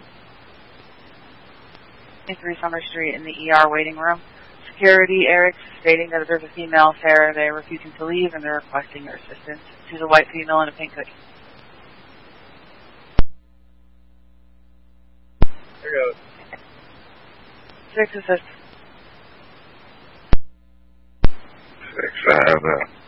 23 Summer Street in the ER waiting room. Security, Eric, stating that there's a female, Sarah. They're refusing to leave and they're requesting your assistance. She's a white female in a pink hoodie. There goes. 6 assist. 6, I have that.